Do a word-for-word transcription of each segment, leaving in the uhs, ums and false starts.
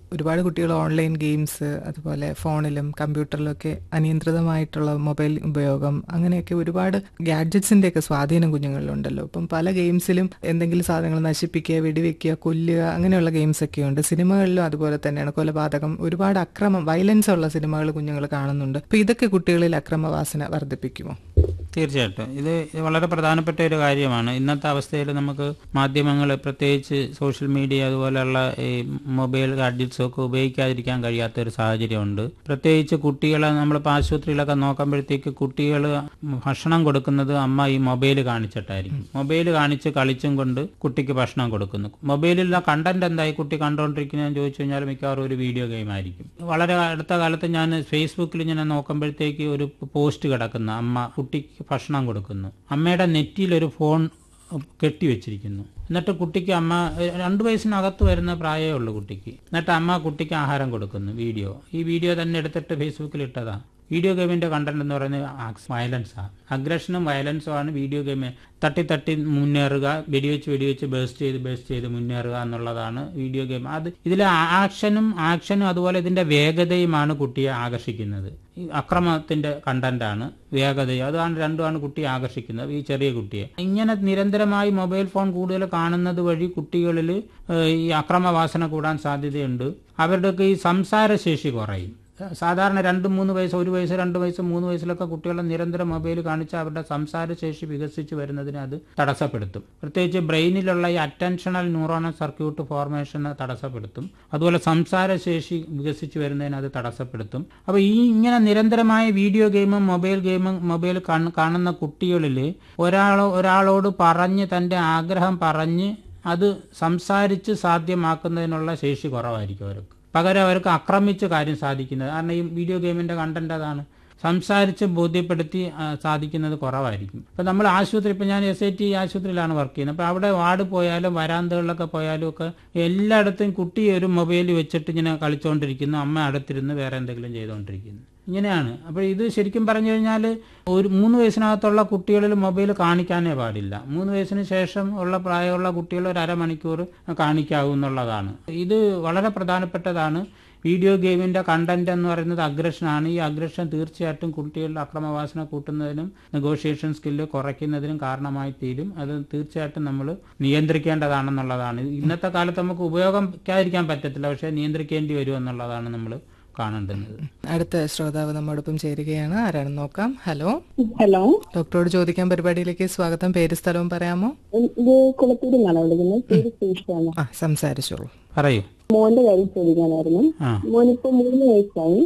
ഒരുപാട് കുട്ടികൾ online games, അതുപോലെ ഫോണിലും കമ്പ്യൂട്ടറിലൊക്കെ അനിയന്ത്രിതമായിട്ടുള്ള മൊബൈൽ ഉപയോഗം, അങ്ങനെയൊക്കെ ഒരുപാട് ഗാഡ്ജറ്റ്സിൻ്റെയൊക്കെ സ്വാധീനം കുഞ്ഞുങ്ങളിലുണ്ടല്ലോ. ഇപ്പം പല ഗെയിംസിലും എന്തെങ്കിലും സാധനങ്ങൾ നശിപ്പിക്കുക, വെടിവെക്കുക, കൊല്ലുക, അങ്ങനെയുള്ള ഗെയിംസൊക്കെ ഉണ്ട്. സിനിമകളിലും അതുപോലെ തന്നെയാണ്. കൊലപാതകം, ഒരുപാട് അക്രമം, വയലൻസ് ഉള്ള സിനിമകൾ കുഞ്ഞുങ്ങൾ കാണുന്നുണ്ട്. അപ്പോൾ ഇതൊക്കെ കുട്ടികളിൽ അക്രമവാസന വർദ്ധിപ്പിക്കുമോ? തീർച്ചയായിട്ടും ഇത് വളരെ പ്രധാനപ്പെട്ട ഒരു കാര്യമാണ്. ഇന്നത്തെ അവസ്ഥയിൽ നമുക്ക് മാധ്യമങ്ങൾ, പ്രത്യേകിച്ച് സോഷ്യൽ മീഡിയ അതുപോലെയുള്ള ഈ മൊബൈൽ ഗാഡ്ജറ്റ്സ് ഒക്കെ ഉപയോഗിക്കാതിരിക്കാൻ കഴിയാത്ത ഒരു സാഹചര്യമുണ്ട്. പ്രത്യേകിച്ച് കുട്ടികളെ നമ്മളിപ്പോൾ ആശുപത്രിയിലൊക്കെ നോക്കുമ്പോഴത്തേക്ക് കുട്ടികൾ ഭക്ഷണം കൊടുക്കുന്നത് അമ്മ ഈ മൊബൈൽ കാണിച്ചിട്ടായിരിക്കും. മൊബൈൽ കാണിച്ച് കളിച്ചും കൊണ്ട് കുട്ടിക്ക് ഭക്ഷണം കൊടുക്കുന്നു. മൊബൈലിലുള്ള കണ്ടന്റ് എന്തായി കുട്ടി കണ്ടുകൊണ്ടിരിക്കുന്നതെന്ന് ചോദിച്ചു കഴിഞ്ഞാൽ മിക്കവാറും ഒരു വീഡിയോ ഗെയിം ആയിരിക്കും. വളരെ അടുത്ത കാലത്ത് ഞാൻ ഫേസ്ബുക്കിൽ ഇങ്ങനെ നോക്കുമ്പോഴത്തേക്ക് ഒരു പോസ്റ്റ് കിടക്കുന്ന അമ്മ കുട്ടിക്ക് ഭക്ഷണം കൊടുക്കുന്നു. അമ്മയുടെ നെറ്റിയിലൊരു ഫോൺ കെട്ടിവെച്ചിരിക്കുന്നു. എന്നിട്ട് കുട്ടിക്ക് അമ്മ രണ്ടു വയസ്സിനകത്ത് വരുന്ന പ്രായമേ ഉള്ളൂ കുട്ടിക്ക്. എന്നിട്ട് അമ്മ കുട്ടിക്ക് ആഹാരം കൊടുക്കുന്നു. വീഡിയോ ഈ വീഡിയോ തന്നെ എടുത്തിട്ട് ഫേസ്ബുക്കിൽ ഇട്ടതാ. വീഡിയോ ഗെയിമിൻ്റെ കണ്ടന്റ് എന്ന് പറയുന്നത് വയലൻസാണ്. അഗ്രഷനും വയലൻസും ആണ് വീഡിയോ ഗെയിം. തട്ടി തട്ടി മുന്നേറുക, വെടിവെച്ച് വെടിവെച്ച് ബേസ്റ്റ് ചെയ്ത് ബേസ്റ്റ് ചെയ്ത് മുന്നേറുക എന്നുള്ളതാണ് വീഡിയോ ഗെയിം. അത് ഇതിലെ ആക്ഷനും ആക്ഷനും അതുപോലെ ഇതിൻ്റെ വേഗതയുമാണ് കുട്ടിയെ ആകർഷിക്കുന്നത്. ഈ അക്രമത്തിൻ്റെ കണ്ടന്റാണ്, വേഗതയും, അതാണ് രണ്ടുമാണ് കുട്ടിയെ ആകർഷിക്കുന്നത് ഈ ചെറിയ കുട്ടിയെ. ഇങ്ങനെ നിരന്തരമായി മൊബൈൽ ഫോൺ കൂടുതൽ കാണുന്നത് വഴി കുട്ടികളിൽ ഈ അക്രമവാസന കൂടാൻ സാധ്യതയുണ്ട്. അവരുടെയൊക്കെ ഈ സംസാരശേഷി കുറയും. സാധാരണ രണ്ട് മൂന്ന് വയസ്സ്, ഒരു വയസ്സ്, രണ്ട് വയസ്സ്, മൂന്ന് വയസ്സിലൊക്കെ കുട്ടികളെ നിരന്തരം മൊബൈൽ കാണിച്ച് അവരുടെ സംസാരശേഷി വികസിച്ച് വരുന്നതിന് അത് തടസ്സപ്പെടുത്തും. പ്രത്യേകിച്ച് ബ്രെയിനിലുള്ള ഈ അറ്റൻഷണൽ ന്യൂറോണൽ സർക്യൂട്ട് ഫോർമേഷനെ തടസ്സപ്പെടുത്തും. അതുപോലെ സംസാരശേഷി വികസിച്ച് വരുന്നതിന് അത് തടസ്സപ്പെടുത്തും. അപ്പോൾ ഈ ഇങ്ങനെ നിരന്തരമായ വീഡിയോ ഗെയിമും മൊബൈൽ ഗെയിമും മൊബൈൽ കാണുന്ന കുട്ടികളിൽ ഒരാളോ ഒരാളോട് പറഞ്ഞ് തൻ്റെ ആഗ്രഹം പറഞ്ഞ് അത് സംസാരിച്ച് സാധ്യമാക്കുന്നതിനുള്ള ശേഷി കുറവായിരിക്കും അവർക്ക്. പകരം അവർക്ക് ആക്രമിച്ച് കാര്യം സാധിക്കുന്നത്. കാരണം ഈ വീഡിയോ ഗെയിമിൻ്റെ കണ്ടന്റ് അതാണ്. സംസാരിച്ച് ബോധ്യപ്പെടുത്തി സാധിക്കുന്നത് കുറവായിരിക്കും. ഇപ്പം നമ്മൾ ആശുപത്രി, ഇപ്പം ഞാൻ എസ് ഐ ടി ആശുപത്രിയിലാണ് വർക്ക് ചെയ്യുന്നത്. അപ്പോൾ അവിടെ വാർഡ് പോയാലും വരാന്തകളിലൊക്കെ പോയാലും ഒക്കെ എല്ലായിടത്തും കുട്ടി ഒരു മൊബൈൽ വെച്ചിട്ട് ഇങ്ങനെ കളിച്ചുകൊണ്ടിരിക്കുന്നു, അമ്മ അടുത്തിരുന്ന് വേറെ എന്തെങ്കിലും ചെയ്തുകൊണ്ടിരിക്കുന്നു. ഇങ്ങനെയാണ്. അപ്പോൾ ഇത് ശരിക്കും പറഞ്ഞു കഴിഞ്ഞാൽ ഒരു മൂന്ന് വയസ്സിനകത്തുള്ള കുട്ടികളിൽ മൊബൈൽ കാണിക്കാനേ പാടില്ല. മൂന്ന് വയസ്സിന് ശേഷം ഉള്ള പ്രായമുള്ള കുട്ടികൾ ഒരു അരമണിക്കൂർ കാണിക്കാവുന്നുള്ളതാണ്. ഇത് വളരെ പ്രധാനപ്പെട്ടതാണ്. വീഡിയോ ഗെയിമിൻ്റെ കണ്ടന്റ് എന്ന് പറയുന്നത് അഗ്രഷനാണ്. ഈ അഗ്രഷൻ തീർച്ചയായിട്ടും കുട്ടികളുടെ അക്രമവാസന കൂട്ടുന്നതിനും നെഗോഷിയേഷൻ സ്കില്ല് കുറയ്ക്കുന്നതിനും കാരണമായി തീരും. അത് തീർച്ചയായിട്ടും നമ്മൾ നിയന്ത്രിക്കേണ്ടതാണെന്നുള്ളതാണ്. ഇന്നത്തെ കാലത്ത് നമുക്ക് ഉപയോഗിക്കാതിരിക്കാൻ പറ്റത്തില്ല, പക്ഷേ നിയന്ത്രിക്കേണ്ടി വരും എന്നുള്ളതാണ് നമ്മൾ കാണേണ്ടുന്നത്. അടുത്ത ശ്രോതാവ് നമ്മോടൊപ്പം ചേരുകയാണ്. ആരാണെന്ന് നോക്കാം. ഹലോ ഹലോ ഡോക്ടറോട് ചോദിക്കാൻ പരിപാടിയിലേക്ക് സ്വാഗതം. പേര് സ്ഥലവും പറയാമോ? ഇത് കുളത്തൂരിൽ നിന്നാണ് വിളിക്കുന്നത്. പേര് ശ്രീഷാണ്. ആ, സംസാരിച്ചോളൂ. പറയൂ. മോന്റെ കാര്യം ചോദിക്കാനായിരുന്നു. മോനിപ്പോ മൂന്ന് വയസ്സായി.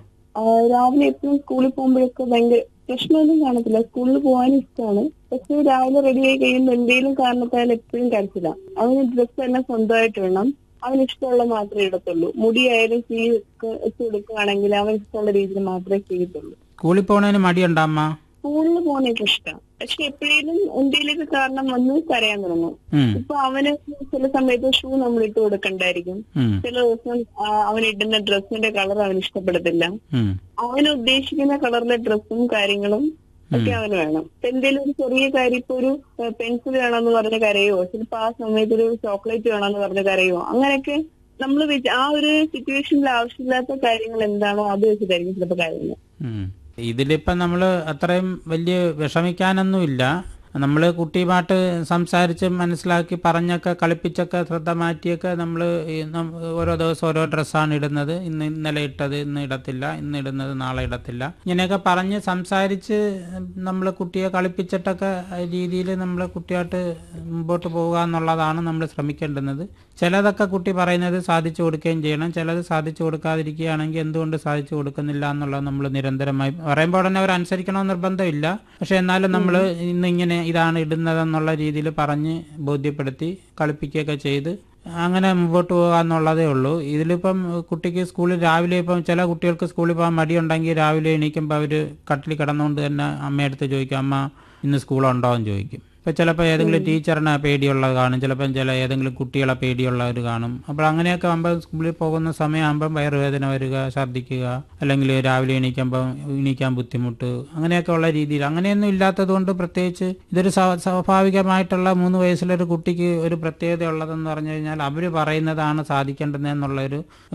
രാവിലെ എപ്പോഴും സ്കൂളിൽ പോകുമ്പോഴൊക്കെ ഭയങ്കര പ്രശ്നമൊന്നും കാണത്തില്ല. സ്കൂളിൽ പോകാൻ ഇഷ്ടമാണ്. പക്ഷെ രാവിലെ റെഡി ആയി കഴിയുമ്പോൾ എന്തെങ്കിലും കാരണത്താൽ എപ്പോഴും കരച്ചില്ല. അവന് ഡ്രസ്സ് എല്ലാം സ്വന്തമായിട്ട് വേണം. അവന് ഇഷ്ടമുള്ള മാത്രമേ ഇടത്തുള്ളൂ. മുടിയായാലും സീ ഒക്കെ വെച്ച് കൊടുക്കുകയാണെങ്കിൽ അവൻ ഇഷ്ടമുള്ള രീതിയിൽ മാത്രമേ ചെയ്യത്തുള്ളൂ. സ്കൂളിൽ പോകുന്നതിന് മടിയുണ്ടോ അമ്മ? സ്കൂളിൽ പോകുന്നതൊക്കെ ഇഷ്ടമാണ്. പക്ഷെ എപ്പോഴേലും എന്തെങ്കിലുമൊക്കെ കാരണം വന്ന് കരയാൻ തുടങ്ങും. ഇപ്പൊ അവന് ചില സമയത്ത് ഷൂ നമ്മൾ ഇട്ട് കൊടുക്കണ്ടായിരിക്കും. ചില ദിവസം അവൻ ഇടുന്ന ഡ്രസ്സിന്റെ കളർ അവന് ഇഷ്ടപ്പെടത്തില്ല. അവന് ഉദ്ദേശിക്കുന്ന കളറിലെ ഡ്രസ്സും കാര്യങ്ങളും ഒക്കെ അവന് വേണം. എന്തെങ്കിലും ഒരു ചെറിയ കാര്യം, ഇപ്പൊ ഒരു പെൻസിൽ വേണമെന്ന് പറഞ്ഞ കരയോ, ചിലപ്പോ ആ സമയത്ത് ഒരു ചോക്ലേറ്റ് വേണമെന്ന് പറഞ്ഞ കരയോ, അങ്ങനെയൊക്കെ നമ്മൾ ആ ഒരു സിറ്റുവേഷനിൽ ആവശ്യമില്ലാത്ത കാര്യങ്ങൾ എന്താണോ അത് വെച്ചിട്ടായിരിക്കും ചിലപ്പോൾ കാര്യങ്ങൾ. ഇതിലിപ്പം നമ്മൾ അത്രയും വലിയ വിഷമിക്കാനൊന്നുമില്ല. നമ്മൾ കുട്ടിയുമായിട്ട് സംസാരിച്ച് മനസ്സിലാക്കി പറഞ്ഞൊക്കെ കളിപ്പിച്ചൊക്കെ ശ്രദ്ധ മാറ്റിയൊക്കെ നമ്മൾ ഓരോ ദിവസം ഓരോ ഡ്രസ്സാണ് ഇടുന്നത്, ഇന്ന് ഇന്നലെ ഇട്ടത് ഇന്ന് ഇടത്തില്ല, ഇന്ന് ഇടുന്നത് നാളെ ഇടത്തില്ല, ഇങ്ങനെയൊക്കെ പറഞ്ഞ് സംസാരിച്ച് നമ്മൾ കുട്ടിയെ കളിപ്പിച്ചിട്ടൊക്കെ രീതിയിൽ നമ്മൾ കുട്ടിയായിട്ട് മുമ്പോട്ട് പോവുക എന്നുള്ളതാണ് നമ്മൾ ശ്രമിക്കേണ്ടുന്നത്. ചിലതൊക്കെ കുട്ടി പറയുന്നത് സാധിച്ചു കൊടുക്കുകയും ചെയ്യണം. ചിലത് സാധിച്ചു കൊടുക്കാതിരിക്കുകയാണെങ്കിൽ എന്തുകൊണ്ട് സാധിച്ചു കൊടുക്കുന്നില്ല എന്നുള്ളത് നമ്മൾ നിരന്തരമായി പറയുമ്പോൾ ഉടനെ അവർ അനുസരിക്കണമെന്ന് നിർബന്ധമില്ല. പക്ഷെ എന്നാലും നമ്മൾ ഇന്നിങ്ങനെ ഇതാണ് ഇടുന്നതെന്നുള്ള രീതിയിൽ പറഞ്ഞ് ബോധ്യപ്പെടുത്തി കളിപ്പിക്കുകയൊക്കെ ചെയ്ത് അങ്ങനെ മുമ്പോട്ട് പോകുക എന്നുള്ളതേ ഉള്ളൂ. ഇതിലിപ്പം കുട്ടിക്ക് സ്കൂളിൽ രാവിലെ ഇപ്പം ചില കുട്ടികൾക്ക് സ്കൂളിൽ പോകാൻ മടിയുണ്ടെങ്കിൽ രാവിലെ എണീക്കുമ്പോൾ അവർ കട്ടിൽ കിടന്നുകൊണ്ട് തന്നെ അമ്മയടുത്ത് ചോദിക്കും, അമ്മ ഇന്ന് സ്കൂളുണ്ടോ എന്ന് ചോദിക്കും. ഇപ്പോൾ ചിലപ്പോൾ ഏതെങ്കിലും ടീച്ചറിനെ പേടിയുള്ളത് കാണും, ചിലപ്പം ചില ഏതെങ്കിലും കുട്ടികളെ പേടിയുള്ളവർ കാണും. അപ്പോൾ അങ്ങനെയൊക്കെ ആകുമ്പോൾ സ്കൂളിൽ പോകുന്ന സമയമാകുമ്പം വയറുവേദന വരിക, ഛർദ്ദിക്കുക, അല്ലെങ്കിൽ രാവിലെ എണീക്കുമ്പം എണീക്കാൻ ബുദ്ധിമുട്ട്, അങ്ങനെയൊക്കെ ഉള്ള രീതിയിൽ അങ്ങനെയൊന്നും ഇല്ലാത്തത് കൊണ്ട് പ്രത്യേകിച്ച് ഇതൊരു സ്വാഭാവികമായിട്ടുള്ള മൂന്ന് വയസ്സിലൊരു കുട്ടിക്ക് ഒരു പ്രത്യേകത ഉള്ളതെന്ന് പറഞ്ഞു കഴിഞ്ഞാൽ അവർ പറയുന്നതാണ് സാധിക്കേണ്ടതെന്നുള്ളൊരു